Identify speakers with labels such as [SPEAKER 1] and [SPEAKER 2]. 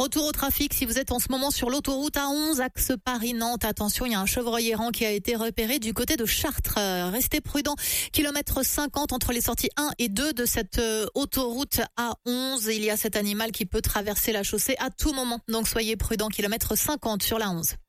[SPEAKER 1] Retour au trafic, si vous êtes en ce moment sur l'autoroute A11, axe Paris-Nantes, attention, il y a un chevreuil errant qui a été repéré du côté de Chartres. Restez prudents, kilomètre 50 entre les sorties 1 et 2 de cette autoroute A11. Il y a cet animal qui peut traverser la chaussée à tout moment, donc soyez prudents, kilomètre 50 sur la 11.